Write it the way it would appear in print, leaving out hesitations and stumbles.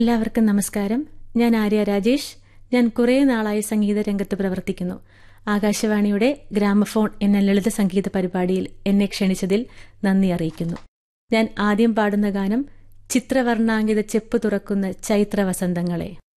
എല്ലാവർക്കും നമസ്കാരം. ഞാൻ ആര്യ രാജേഷ്. ഞാൻ കുറേ നാളായി സംഗീത രംഗത്ത് പ്രവർത്തിക്കുന്നു. ആകാശവാണിയുടെ ഗ്രാമഫോൺ എന്ന ലളിത സംഗീത പരിപാടിയിൽ എന്നെ ക്ഷണിച്ചതിൽ നന്ദി അറിയിക്കുന്നു. ഞാൻ ആദ്യം പാടുന്ന ഗാനം ചിത്രവർണ്ണാങ്കിത ചെപ്പ് തുറക്കുന്ന ചൈത്രവസന്തങ്ങളെ.